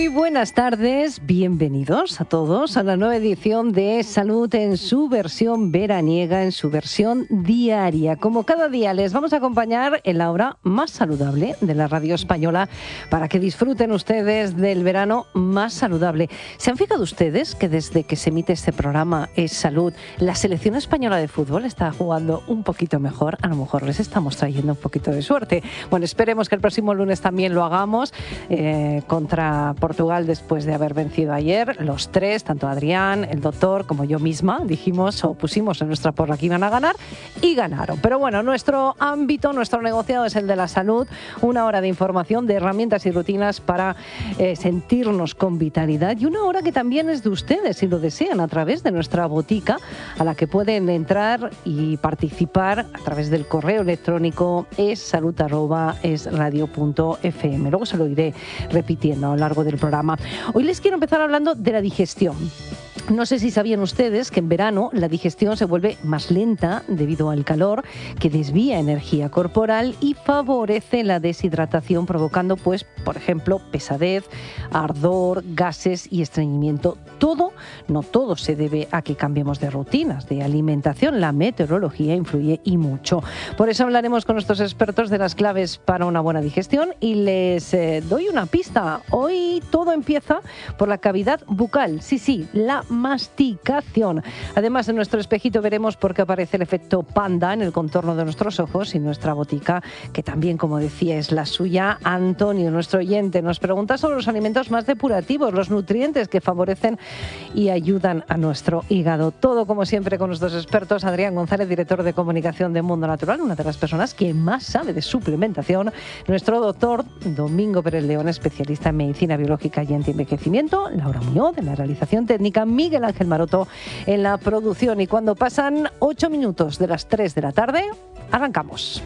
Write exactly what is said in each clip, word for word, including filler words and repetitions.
Muy buenas tardes, bienvenidos a todos a la nueva edición de Salud en su versión veraniega, en su versión diaria. Como cada día les vamos a acompañar en la hora más saludable de la radio española para que disfruten ustedes del verano más saludable. ¿Se han fijado ustedes que desde que se emite este programa Es Salud, la selección española de fútbol está jugando un poquito mejor? A lo mejor les estamos trayendo un poquito de suerte. Bueno, esperemos que el próximo lunes también lo hagamos eh, contra Portugal, después de haber vencido ayer. Los tres, tanto Adrián, el doctor como yo misma, dijimos o pusimos en nuestra porra que iban a ganar y ganaron. Pero bueno, nuestro ámbito, nuestro negociado es el de la salud. Una hora de información, de herramientas y rutinas para eh, sentirnos con vitalidad, y una hora que también es de ustedes, si lo desean, a través de nuestra botica, a la que pueden entrar y participar a través del correo electrónico es salud arroba es radio punto f m. Luego se lo iré repitiendo a lo largo del programa. Hoy les quiero empezar hablando de la digestión. No sé si sabían ustedes que en verano la digestión se vuelve más lenta debido al calor, que desvía energía corporal y favorece la deshidratación, provocando, pues, por ejemplo, pesadez, ardor, gases y estreñimiento. Todo, no todo se debe a que cambiemos de rutinas, de alimentación. La meteorología influye y mucho. Por eso hablaremos con nuestros expertos de las claves para una buena digestión y les eh, doy una pista. Hoy todo empieza por la cavidad bucal. Sí, sí, la masticación. Además, en nuestro espejito veremos por qué aparece el efecto panda en el contorno de nuestros ojos, y nuestra botica, que también, como decía, es la suya. Antonio, nuestro oyente, nos pregunta sobre los alimentos más depurativos, los nutrientes que favorecen y ayudan a nuestro hígado. Todo, como siempre, con nuestros expertos. Adrián González, director de comunicación de Mundo Natural, una de las personas que más sabe de suplementación. Nuestro doctor Domingo Pérez León, especialista en medicina biológica y antienvejecimiento. Laura Muñoz, en la realización técnica. Miguel Ángel Maroto en la producción. Y cuando pasan ocho minutos de las tres de la tarde, arrancamos.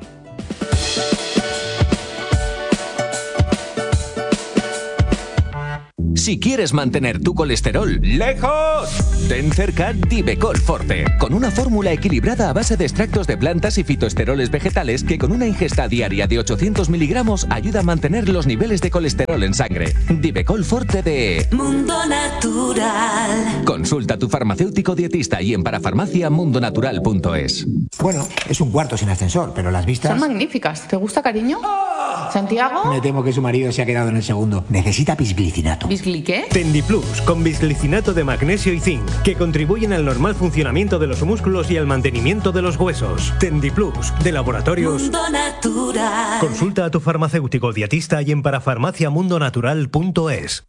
Si quieres mantener tu colesterol lejos, ten cerca Divecol Forte, con una fórmula equilibrada a base de extractos de plantas y fitoesteroles vegetales que con una ingesta diaria de ochocientos miligramos ayuda a mantener los niveles de colesterol en sangre. Divecol Forte de Mundo Natural. Consulta a tu farmacéutico dietista y en parafarmacia mundo natural punto es. Bueno, es un cuarto sin ascensor, pero las vistas... Son magníficas. ¿Te gusta, cariño? ¿Santiago? Me temo que su marido se ha quedado en el segundo. Necesita bisglicinato. ¿Bisgli qué? Tendiplus, con bisglicinato de magnesio y zinc, que contribuyen al normal funcionamiento de los músculos y al mantenimiento de los huesos. Tendiplus, de Laboratorios Mundo Natural. Consulta a tu farmacéutico dietista y en parafarmacia mundo natural punto es.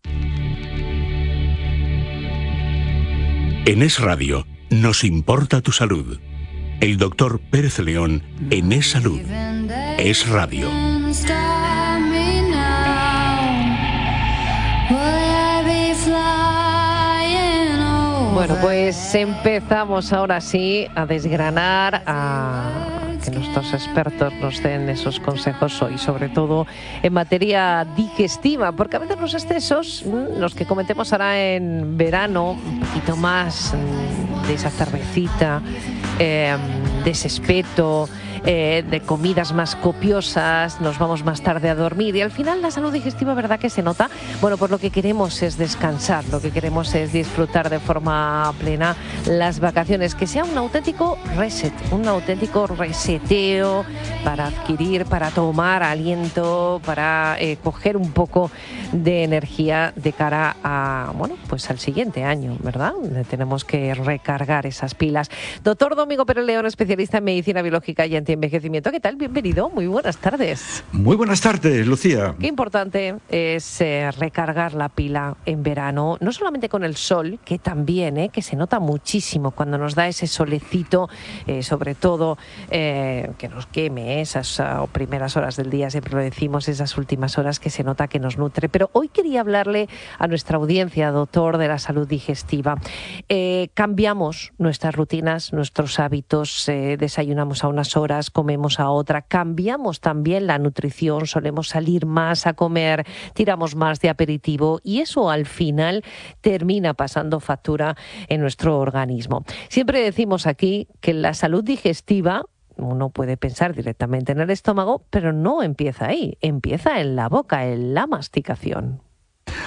En Es Radio, nos importa tu salud. El doctor Pérez León en Es Salud. Es Radio. Bueno, pues empezamos ahora sí a desgranar, a que nuestros expertos nos den esos consejos hoy, sobre todo en materia digestiva, porque a veces los excesos, los que cometemos ahora en verano, un poquito más de esa cervecita, eh, de ese espeto, Eh, de comidas más copiosas, nos vamos más tarde a dormir y al final la salud digestiva, ¿verdad que se nota? Bueno, pues lo que queremos es descansar, lo que queremos es disfrutar de forma plena las vacaciones, que sea un auténtico reset, un auténtico reseteo para adquirir, para tomar aliento, para eh, coger un poco de energía de cara a, bueno, pues al siguiente año, ¿verdad? Tenemos que recargar esas pilas. Doctor Domingo Pérez León, especialista en medicina biológica y antienvejecimiento. ¿Qué tal? Bienvenido. Muy buenas tardes. Muy buenas tardes, Lucía. Qué importante es eh, recargar la pila en verano, no solamente con el sol, que también, eh, que se nota muchísimo cuando nos da ese solecito, eh, sobre todo eh, que nos queme, eh, esas uh, primeras horas del día, siempre lo decimos, esas últimas horas que se nota que nos nutre. Pero hoy quería hablarle a nuestra audiencia, doctor, de la salud digestiva. Eh, cambiamos nuestras rutinas, nuestros hábitos, eh, desayunamos a unas horas, comemos a otra, cambiamos también la nutrición, solemos salir más a comer, tiramos más de aperitivo y eso al final termina pasando factura en nuestro organismo. Siempre decimos aquí que la salud digestiva, uno puede pensar directamente en el estómago, pero no empieza ahí, empieza en la boca, en la masticación.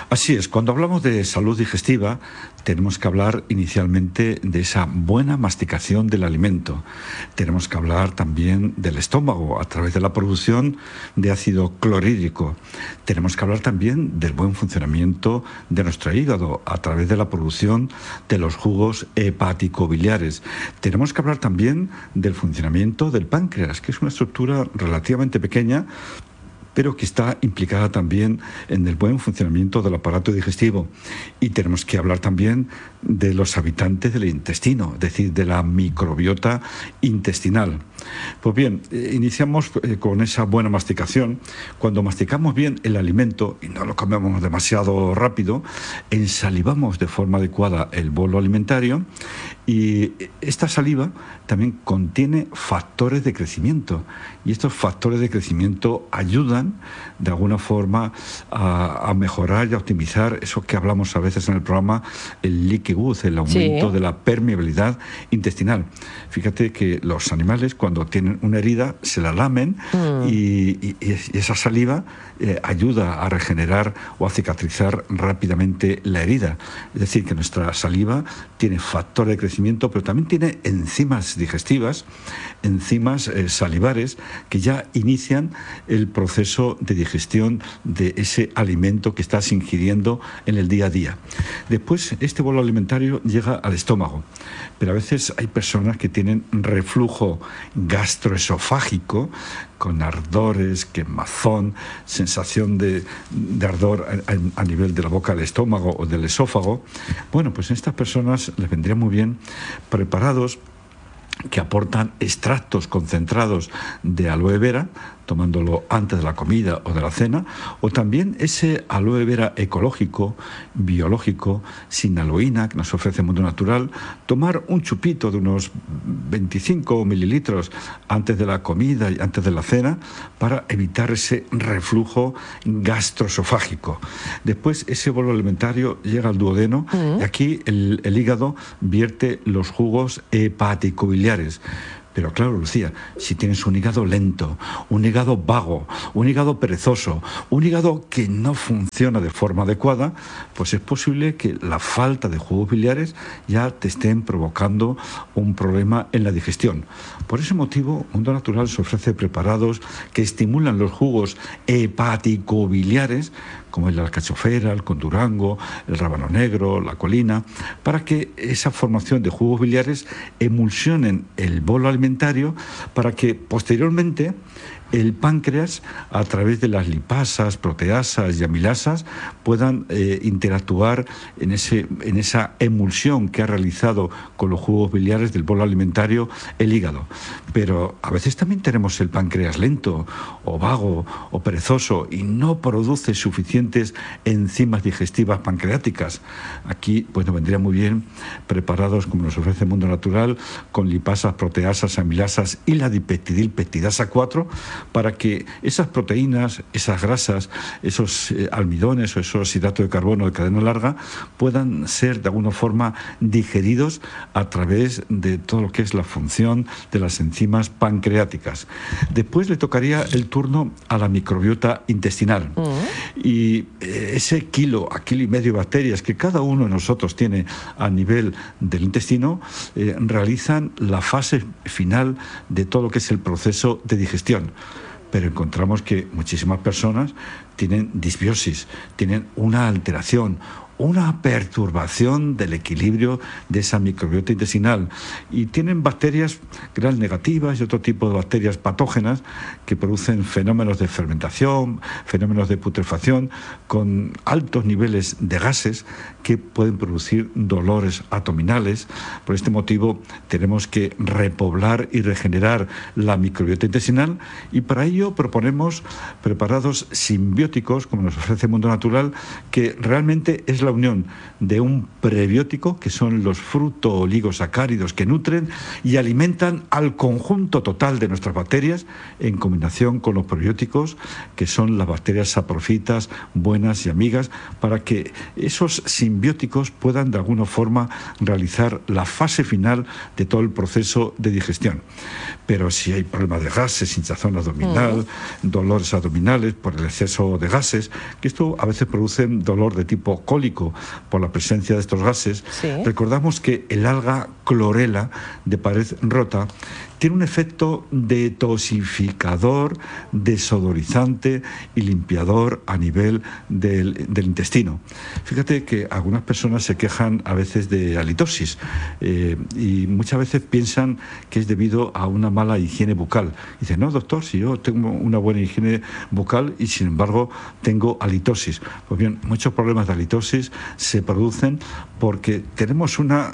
Así es, cuando hablamos de salud digestiva, tenemos que hablar inicialmente de esa buena masticación del alimento. Tenemos que hablar también del estómago a través de la producción de ácido clorhídrico. Tenemos que hablar también del buen funcionamiento de nuestro hígado a través de la producción de los jugos hepático-biliares. Tenemos que hablar también del funcionamiento del páncreas, que es una estructura relativamente pequeña, pero que está implicada también en el buen funcionamiento del aparato digestivo. Y tenemos que hablar también de los habitantes del intestino, es decir, de la microbiota intestinal. Pues bien, eh, iniciamos eh, con esa buena masticación. Cuando masticamos bien el alimento y no lo comemos demasiado rápido, ensalivamos de forma adecuada el bolo alimentario, y esta saliva también contiene factores de crecimiento, y estos factores de crecimiento ayudan de alguna forma a, a mejorar y a optimizar eso que hablamos a veces en el programa, el leaky gut, el aumento sí. de la permeabilidad intestinal. Fíjate que los animales, cuando tienen una herida, se la lamen mm. y, y, y esa saliva eh, ayuda a regenerar o a cicatrizar rápidamente la herida. Es decir, que nuestra saliva tiene factores de crecimiento, pero también tiene enzimas digestivas, enzimas eh, salivares, que ya inician el proceso de digestión de ese alimento que estás ingiriendo en el día a día. Después, este bolo alimentario llega al estómago, pero a veces hay personas que tienen reflujo gastroesofágico, con ardores, quemazón, sensación de, de ardor a, a nivel de la boca del estómago o del esófago. Bueno, pues en estas personas les vendría muy bien preparados que aportan extractos concentrados de aloe vera, tomándolo antes de la comida o de la cena, o también ese aloe vera ecológico, biológico, sin aloína, que nos ofrece el mundo natural, tomar un chupito de unos veinticinco mililitros antes de la comida y antes de la cena para evitar ese reflujo gastroesofágico. Después ese bolo alimentario llega al duodeno uh-huh. y aquí el, el hígado vierte los jugos hepático-biliares. Pero claro, Lucía, si tienes un hígado lento, un hígado vago, un hígado perezoso, un hígado que no funciona de forma adecuada, pues es posible que la falta de jugos biliares ya te estén provocando un problema en la digestión. Por ese motivo, Mundo Natural se ofrece preparados que estimulan los jugos hepático-biliares, como el alcachofera, el condurango, el rábano negro, la colina, para que esa formación de jugos biliares emulsionen el bolo alimentario, para que posteriormente el páncreas, a través de las lipasas, proteasas y amilasas, puedan eh, interactuar en, ese, en esa emulsión que ha realizado con los jugos biliares del bolo alimentario el hígado. Pero a veces también tenemos el páncreas lento, o vago, o perezoso, y no produce suficientes enzimas digestivas pancreáticas. Aquí pues nos vendría muy bien preparados, como nos ofrece el Mundo Natural, con lipasas, proteasas, amilasas y la dipeptidilpeptidasa cuatro, para que esas proteínas, esas grasas, esos eh, almidones o esos hidratos de carbono de cadena larga puedan ser de alguna forma digeridos a través de todo lo que es la función de las enzimas pancreáticas. Después le tocaría el turno a la microbiota intestinal. Uh-huh. Y eh, ese kilo a kilo y medio de bacterias que cada uno de nosotros tiene a nivel del intestino eh, realizan la fase final de todo lo que es el proceso de digestión. Pero encontramos que muchísimas personas tienen disbiosis, tienen una alteración, una perturbación del equilibrio de esa microbiota intestinal, y tienen bacterias gram negativas y otro tipo de bacterias patógenas que producen fenómenos de fermentación, fenómenos de putrefacción, con altos niveles de gases que pueden producir dolores abdominales. Por este motivo tenemos que repoblar y regenerar la microbiota intestinal, y para ello proponemos preparados simbióticos, como nos ofrece el Mundo Natural, que realmente es la unión de un prebiótico, que son los fruto-oligosacáridos que nutren y alimentan al conjunto total de nuestras bacterias, en combinación con los probióticos, que son las bacterias saprofitas, buenas y amigas, para que esos simbióticos puedan de alguna forma realizar la fase final de todo el proceso de digestión. Pero si hay problemas de gases, hinchazón abdominal, mm. dolores abdominales por el exceso de gases, que esto a veces produce dolor de tipo cólico por la presencia de estos gases, sí. Recordamos que el alga clorela de pared rota tiene un efecto detoxificador, desodorizante y limpiador a nivel del, del intestino. Fíjate que algunas personas se quejan a veces de halitosis eh, y muchas veces piensan que es debido a una mala higiene bucal. Dicen, no, doctor, si yo tengo una buena higiene bucal y sin embargo tengo halitosis. Pues bien, muchos problemas de halitosis se producen porque tenemos una,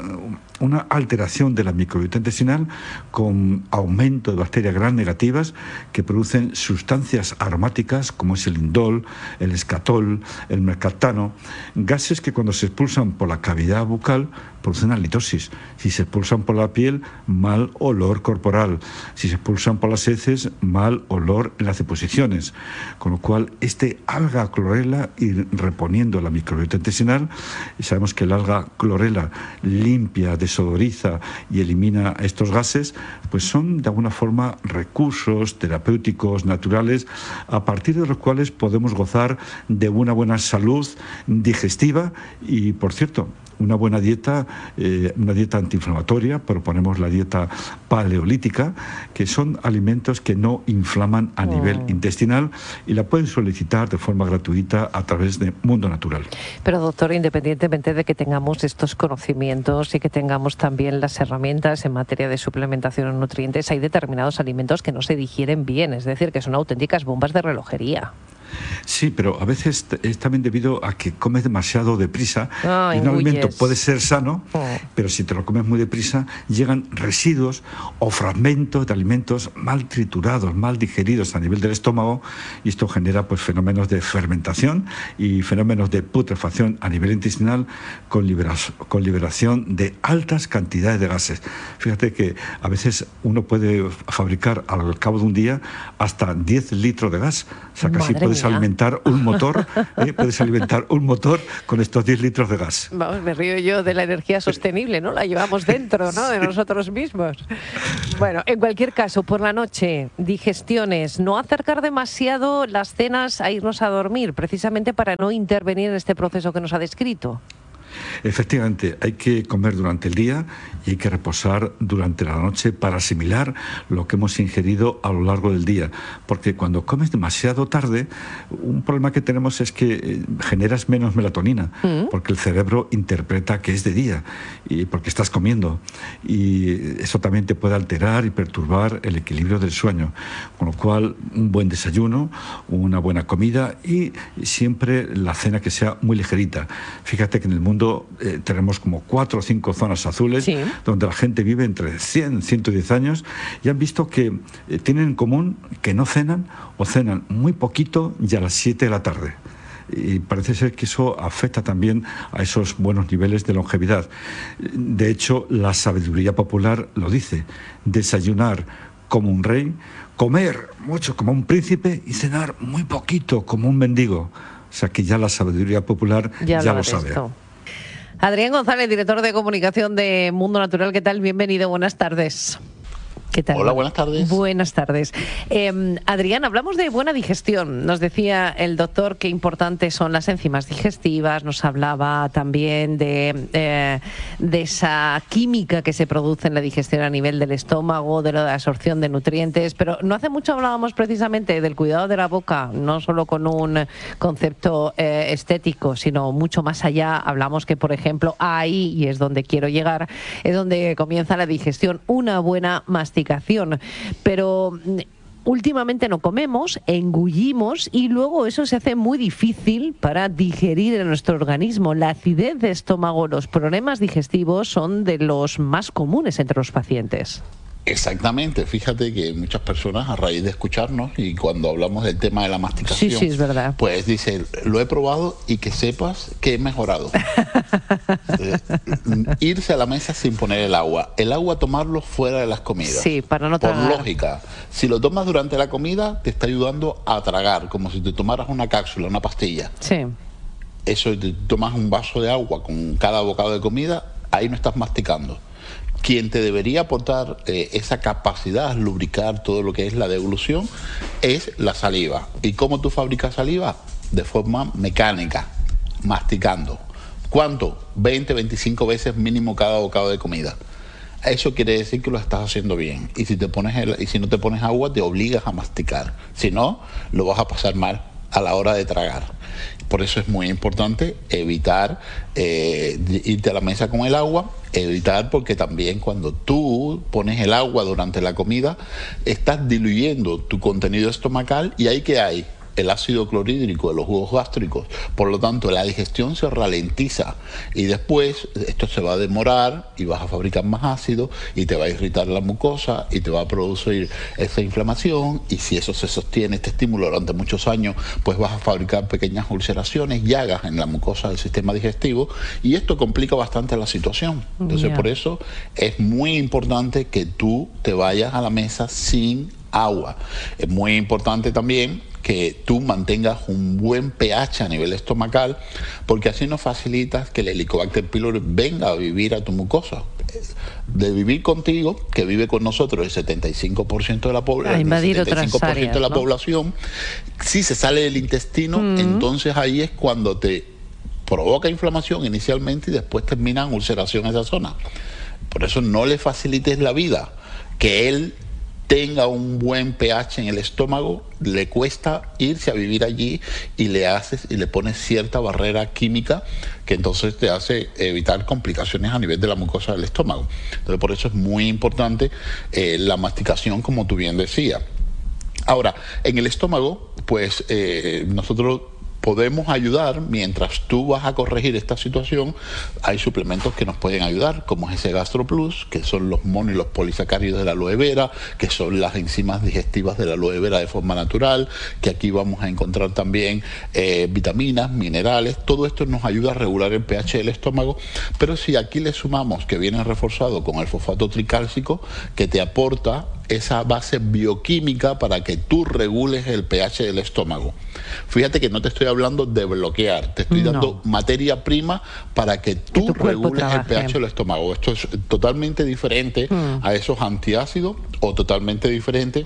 una alteración de la microbiota intestinal con aumento de bacterias gram negativas que producen sustancias aromáticas como es el indol, el escatol, el mercaptano, gases que cuando se expulsan por la cavidad bucal producen halitosis. Si se expulsan por la piel, mal olor corporal. Si se expulsan por las heces, mal olor en las deposiciones. Con lo cual, este alga clorela, ir reponiendo la microbiota intestinal, sabemos que el alga clorela limpia, desodoriza y elimina estos gases, pues son de alguna forma recursos terapéuticos naturales a partir de los cuales podemos gozar de una buena salud digestiva y, por cierto, una buena dieta, eh, una dieta antiinflamatoria. Proponemos la dieta paleolítica, que son alimentos que no inflaman a oh. nivel intestinal y la pueden solicitar de forma gratuita a través de Mundo Natural. Pero doctor, independientemente de que tengamos estos conocimientos y que tengamos también las herramientas en materia de suplementación de nutrientes, hay determinados alimentos que no se digieren bien, es decir, que son auténticas bombas de relojería. Sí, pero a veces es también debido a que comes demasiado deprisa. Ay, y un alimento yes. puede ser sano, oh. pero si te lo comes muy deprisa, llegan residuos o fragmentos de alimentos mal triturados, mal digeridos a nivel del estómago, y esto genera pues fenómenos de fermentación y fenómenos de putrefacción a nivel intestinal con, libera- con liberación de altas cantidades de gases. Fíjate que a veces uno puede fabricar al cabo de un día hasta diez litros de gas. O sea, casi Madre puedes mía. alimentar un motor, ¿eh? puedes alimentar un motor con estos diez litros de gas. Vamos, me río yo de la energía sostenible, ¿no? La llevamos dentro, ¿no? De nosotros mismos. Bueno, en cualquier caso, por la noche, digestiones, no acercar demasiado las cenas a irnos a dormir, precisamente para no intervenir en este proceso que nos ha descrito. Efectivamente, hay que comer durante el día y hay que reposar durante la noche para asimilar lo que hemos ingerido a lo largo del día. Porque cuando comes demasiado tarde, un problema que tenemos es que generas menos melatonina, ¿Mm? porque el cerebro interpreta que es de día y porque estás comiendo. Y eso también te puede alterar y perturbar el equilibrio del sueño. Con lo cual, un buen desayuno, una buena comida y siempre la cena que sea muy ligerita. Fíjate que en el mundo eh, tenemos como cuatro o cinco zonas azules, sí, donde la gente vive entre cien, ciento diez años y han visto que eh, tienen en común que no cenan o cenan muy poquito y a las siete de la tarde. Y parece ser que eso afecta también a esos buenos niveles de longevidad. De hecho, la sabiduría popular lo dice: desayunar como un rey, comer mucho como un príncipe y cenar muy poquito como un mendigo. O sea que ya la sabiduría popular ya, ya lo sabe. Esto. Adrián González, director de comunicación de Mundo Natural, ¿qué tal? Bienvenido, buenas tardes. ¿Qué tal? Hola, buenas tardes. Buenas tardes. Eh, Adrián, hablamos de buena digestión. Nos decía el doctor qué importantes son las enzimas digestivas, nos hablaba también de, eh, de esa química que se produce en la digestión a nivel del estómago, de la absorción de nutrientes, pero no hace mucho hablábamos precisamente del cuidado de la boca, no solo con un concepto eh, estético, sino mucho más allá. Hablamos que, por ejemplo, ahí, y es donde quiero llegar, es donde comienza la digestión, una buena masticación. Pero últimamente no comemos, engullimos y luego eso se hace muy difícil para digerir en nuestro organismo. La acidez de estómago, los problemas digestivos son de los más comunes entre los pacientes. Exactamente, fíjate que muchas personas a raíz de escucharnos y cuando hablamos del tema de la masticación, sí, sí, es verdad. Pues dice, lo he probado y que sepas que he mejorado. eh, irse a la mesa sin poner el agua, el agua tomarlo fuera de las comidas. Sí, para no tragar. Por lógica, si lo tomas durante la comida te está ayudando a tragar, como si te tomaras una cápsula, una pastilla. Sí. Eso, te tomas un vaso de agua con cada bocado de comida, ahí no estás masticando. Quien te debería aportar eh, esa capacidad, lubricar todo lo que es la deglución, es la saliva. ¿Y cómo tú fabricas saliva? De forma mecánica, masticando. ¿Cuánto? veinte, veinticinco veces mínimo cada bocado de comida. Eso quiere decir que lo estás haciendo bien. Y si, te pones el, y si no te pones agua, te obligas a masticar. Si no, lo vas a pasar mal a la hora de tragar. Por eso es muy importante evitar eh, irte a la mesa con el agua, evitar porque también cuando tú pones el agua durante la comida, estás diluyendo tu contenido estomacal y ahí que hay el ácido clorhídrico de los jugos gástricos, por lo tanto la digestión se ralentiza y después esto se va a demorar y vas a fabricar más ácido y te va a irritar la mucosa y te va a producir esa inflamación y si eso se sostiene, este estímulo durante muchos años, pues vas a fabricar pequeñas ulceraciones, llagas en la mucosa del sistema digestivo y esto complica bastante la situación. Entonces yeah. por eso es muy importante que tú te vayas a la mesa sin agua. Es muy importante también que tú mantengas un buen pH a nivel estomacal, porque así nos facilitas que el Helicobacter pylori venga a vivir a tu mucosa. De vivir contigo, que vive con nosotros el setenta y cinco por ciento de la, po a invadir el setenta y cinco por ciento otras áreas, de la ¿no? población, si se sale del intestino, mm. entonces ahí es cuando te provoca inflamación inicialmente y después termina en ulceración esa zona. Por eso no le facilites la vida, que él tenga un buen pH en el estómago, le cuesta irse a vivir allí y le haces y le pones cierta barrera química que entonces te hace evitar complicaciones a nivel de la mucosa del estómago. Entonces por eso es muy importante eh, la masticación, como tú bien decías. Ahora, en el estómago, pues eh, nosotros podemos ayudar mientras tú vas a corregir esta situación. Hay suplementos que nos pueden ayudar, como es ese Gastro Plus, que son los mono y los polisacáridos de la aloe vera, que son las enzimas digestivas de la aloe vera de forma natural, que aquí vamos a encontrar también eh, vitaminas, minerales. Todo esto nos ayuda a regular el pH del estómago, pero si aquí le sumamos que viene reforzado con el fosfato tricálcico, que te aporta esa base bioquímica para que tú regules el pH del estómago. Fíjate que no te estoy hablando de bloquear, te estoy dando no. materia prima para que tú que regules trabaje. el pH del estómago. Esto es totalmente diferente mm. a esos antiácidos o totalmente diferente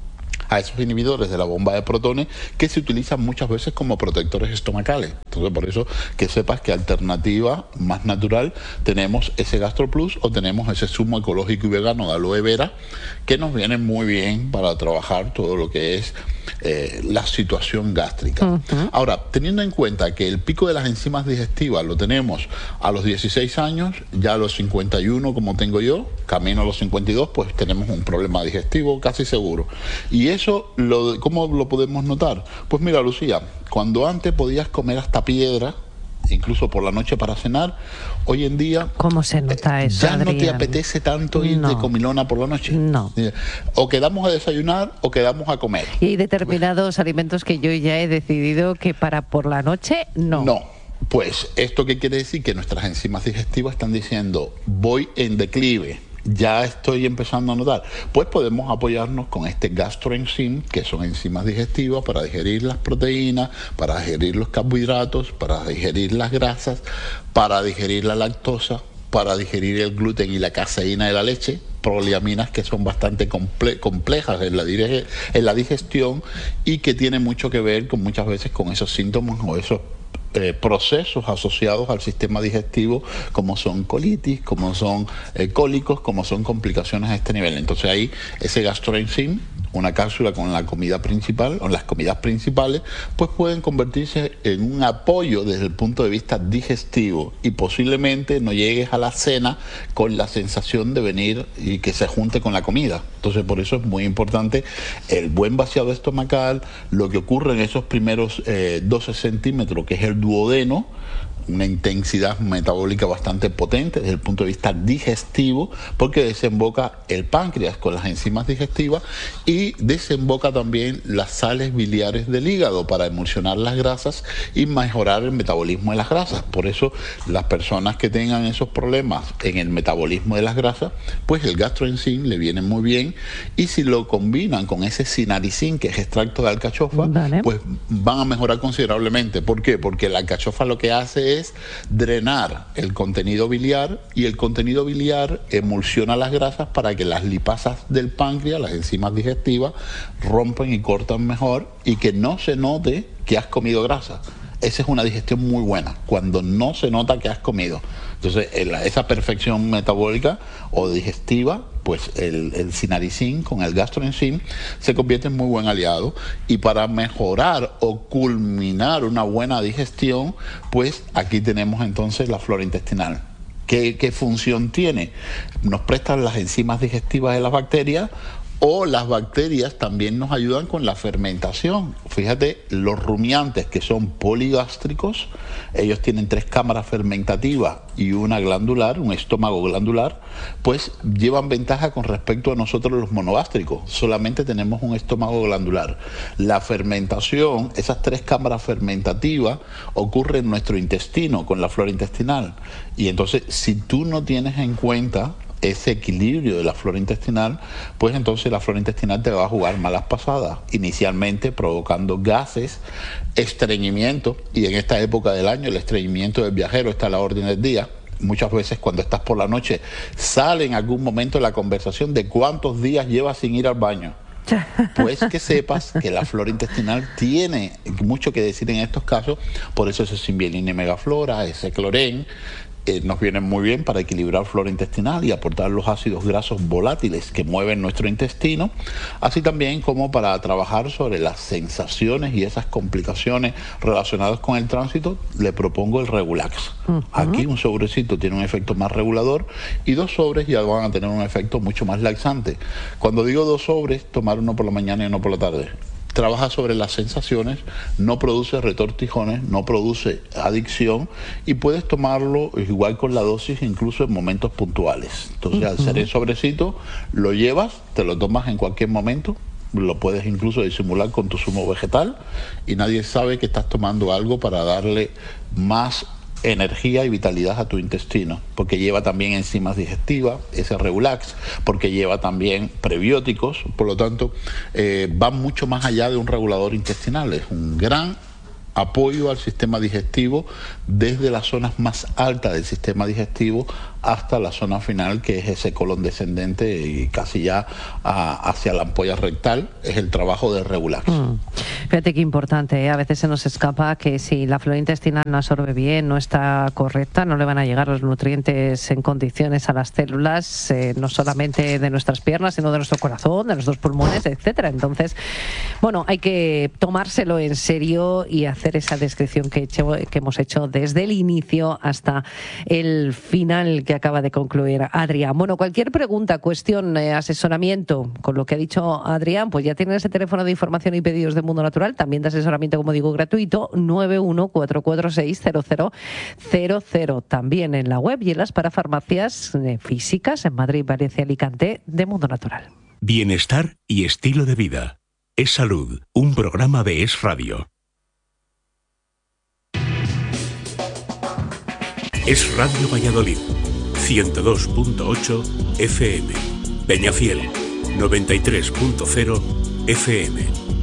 a esos inhibidores de la bomba de protones que se utilizan muchas veces como protectores estomacales. Entonces, por eso que sepas que alternativa más natural tenemos ese Gastro Plus o tenemos ese zumo ecológico y vegano de aloe vera que nos viene muy bien para trabajar todo lo que es eh, la situación gástrica. Uh-huh. Ahora, teniendo en cuenta que el pico de las enzimas digestivas lo tenemos a los dieciséis años, ya a los cincuenta y uno como tengo yo, camino a los cincuenta y dos, pues tenemos un problema digestivo casi seguro. Y eso, lo, ¿cómo lo podemos notar? Pues mira, Lucía, cuando antes podías comer hasta piedra, incluso por la noche para cenar, hoy en día... ¿Cómo se nota eso, Ya Adrián? no te apetece tanto ir no. de comilona por la noche. No. O quedamos a desayunar o quedamos a comer. Y hay determinados alimentos que yo ya he decidido que para por la noche, no. No. Pues, ¿esto qué quiere decir? Que nuestras enzimas digestivas están diciendo, voy en declive. Ya estoy empezando a notar. Pues podemos apoyarnos con este gastroenzim, que son enzimas digestivas para digerir las proteínas, para digerir los carbohidratos, para digerir las grasas, para digerir la lactosa, para digerir el gluten y la caseína de la leche, poliaminas que son bastante comple complejas en la, en la digestión y que tienen mucho que ver con muchas veces con esos síntomas o esos Eh, procesos asociados al sistema digestivo, como son colitis, como son eh, cólicos, como son complicaciones a este nivel. Entonces ahí ese gastroenzim, una cápsula con la comida principal, o las comidas principales, pues pueden convertirse en un apoyo desde el punto de vista digestivo y posiblemente no llegues a la cena con la sensación de venir y que se junte con la comida. Entonces por eso es muy importante el buen vaciado estomacal, lo que ocurre en esos primeros eh, doce centímetros, que es el duodeno, una intensidad metabólica bastante potente desde el punto de vista digestivo, porque desemboca el páncreas con las enzimas digestivas y desemboca también las sales biliares del hígado para emulsionar las grasas y mejorar el metabolismo de las grasas. Por eso las personas que tengan esos problemas en el metabolismo de las grasas, pues el gastroenzim le viene muy bien, y si lo combinan con ese sinaricin, que es extracto de alcachofa, vale, pues van a mejorar considerablemente. ¿Por qué? Porque la alcachofa lo que hace es drenar el contenido biliar, y el contenido biliar emulsiona las grasas para que las lipasas del páncreas, las enzimas digestivas, rompen y cortan mejor, y que no se note que has comido grasa. Esa es una digestión muy buena, cuando no se nota que has comido. Entonces, esa perfección metabólica o digestiva, pues el, el sinaricin con el gastroenzim se convierte en muy buen aliado. Y para mejorar o culminar una buena digestión, pues aquí tenemos entonces la flora intestinal. ¿Qué, qué función tiene? Nos prestan las enzimas digestivas de las bacterias, o las bacterias también nos ayudan con la fermentación. Fíjate, los rumiantes, que son poligástricos, ellos tienen tres cámaras fermentativas y una glandular, un estómago glandular, pues llevan ventaja con respecto a nosotros los monogástricos. Solamente tenemos un estómago glandular. La fermentación, esas tres cámaras fermentativas, ocurre en nuestro intestino con la flora intestinal. Y entonces, si tú no tienes en cuenta ese equilibrio de la flora intestinal, pues entonces la flora intestinal te va a jugar malas pasadas, inicialmente provocando gases, estreñimiento, y en esta época del año el estreñimiento del viajero está a la orden del día. Muchas veces cuando estás por la noche sale en algún momento la conversación de cuántos días llevas sin ir al baño. Pues que sepas que la flora intestinal tiene mucho que decir en estos casos. Por eso ese Symbielina y Megaflora, ese Cloren, Eh, nos vienen muy bien para equilibrar flora intestinal y aportar los ácidos grasos volátiles que mueven nuestro intestino, así también como para trabajar sobre las sensaciones y esas complicaciones relacionadas con el tránsito. Le propongo el Regulax. Uh-huh. Aquí un sobrecito tiene un efecto más regulador, y dos sobres ya van a tener un efecto mucho más laxante. Cuando digo dos sobres, tomar uno por la mañana y uno por la tarde. Trabaja sobre las sensaciones, no produce retortijones, no produce adicción, y puedes tomarlo igual con la dosis incluso en momentos puntuales. Entonces, uh-huh, al ser el sobrecito, lo llevas, te lo tomas en cualquier momento, lo puedes incluso disimular con tu zumo vegetal, y nadie sabe que estás tomando algo para darle más energía y vitalidad a tu intestino, porque lleva también enzimas digestivas, ese Regulax, porque lleva también prebióticos. Por lo tanto, eh, va mucho más allá de un regulador intestinal. Es un gran apoyo al sistema digestivo, desde las zonas más altas del sistema digestivo hasta la zona final, que es ese colon descendente y casi ya a, hacia la ampolla rectal. Es el trabajo de Regulax. Mm. Fíjate qué importante, ¿eh? A veces se nos escapa que si la flora intestinal no absorbe bien, no está correcta, no le van a llegar los nutrientes en condiciones a las células, eh, no solamente de nuestras piernas, sino de nuestro corazón, de nuestros pulmones, etcétera. Entonces, bueno, hay que tomárselo en serio y hacer esa descripción que, he hecho, que hemos hecho desde el inicio hasta el final que acaba de concluir Adrián. Bueno, cualquier pregunta, cuestión, eh, asesoramiento, con lo que ha dicho Adrián, pues ya tienen ese teléfono de información y pedidos de Mundo Natural, también de asesoramiento, como digo, gratuito, nueve uno cuatro cuatro seis cero cero cero cero. También en la web y en las parafarmacias eh, físicas en Madrid, Valencia, Alicante, de Mundo Natural. Bienestar y estilo de vida. Es Salud, un programa de Es Radio. Es Radio Valladolid, ciento dos punto ocho F M. Peñafiel, noventa y tres punto cero F M.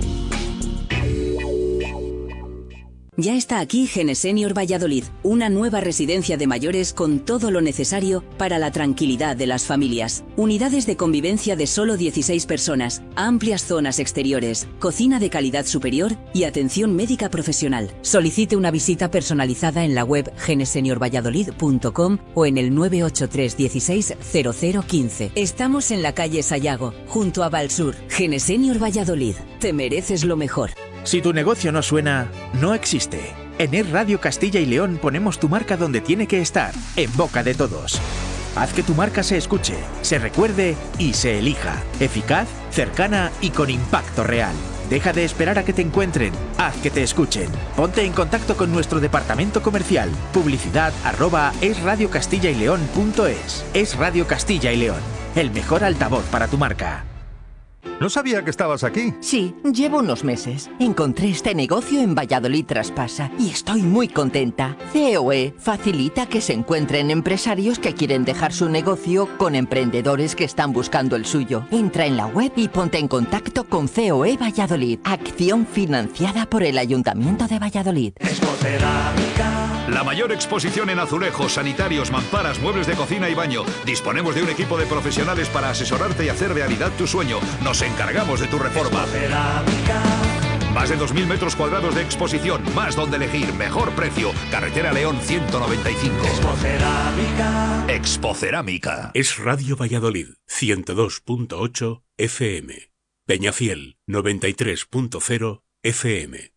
Ya está aquí Genesenior Valladolid, una nueva residencia de mayores con todo lo necesario para la tranquilidad de las familias. Unidades de convivencia de solo dieciséis personas, amplias zonas exteriores, cocina de calidad superior y atención médica profesional. Solicite una visita personalizada en la web genesenior valladolid punto com o en el nueve ocho tres dieciséis cero cero quince. Estamos en la calle Sayago, junto a Valsur. Genesenior Valladolid, te mereces lo mejor. Si tu negocio no suena, no existe. En Es Radio Castilla y León ponemos tu marca donde tiene que estar, en boca de todos. Haz que tu marca se escuche, se recuerde y se elija. Eficaz, cercana y con impacto real. Deja de esperar a que te encuentren, haz que te escuchen. Ponte en contacto con nuestro departamento comercial. Publicidad arroba esradiocastilla-y-león.es. Es Radio Castilla y León, el mejor altavoz para tu marca. No sabía que estabas aquí. Sí, llevo unos meses. Encontré este negocio en Valladolid Traspasa y estoy muy contenta. C O E facilita que se encuentren empresarios que quieren dejar su negocio con emprendedores que están buscando el suyo. Entra en la web y ponte en contacto con C O E Valladolid. Acción financiada por el Ayuntamiento de Valladolid. La mayor exposición en azulejos, sanitarios, mamparas, muebles de cocina y baño. Disponemos de un equipo de profesionales para asesorarte y hacer realidad tu sueño. Nos encargamos de tu reforma. Más de dos mil metros cuadrados de exposición, más donde elegir, mejor precio. Carretera León ciento noventa y cinco. Expocerámica. Expocerámica. Es Radio Valladolid, ciento dos punto ocho F M. Peñafiel, noventa y tres punto cero F M.